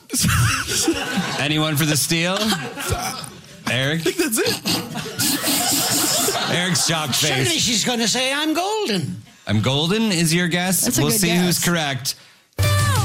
Anyone for the steal? Eric? I think that's it. Eric's shocked Surely face. she's going to say I'm golden. I'm golden is your guess? That's a We'll good see guess. who's correct.